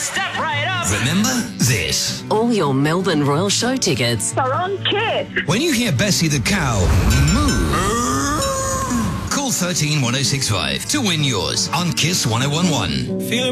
Step right up. Remember this. All your Melbourne Royal Show tickets are on Kiss. When you hear Bessie the cow moo, call 13 1065 to win yours on Kiss 1011. Feeling